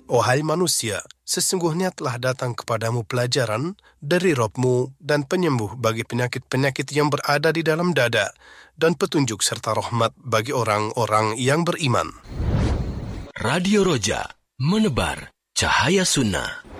Wahai manusia, sesungguhnya telah datang kepadamu pelajaran dari Rabb-Mu dan penyembuh bagi penyakit-penyakit yang berada di dalam dada, dan petunjuk serta rahmat bagi orang-orang yang beriman. Radio Roja, menebar cahaya sunnah.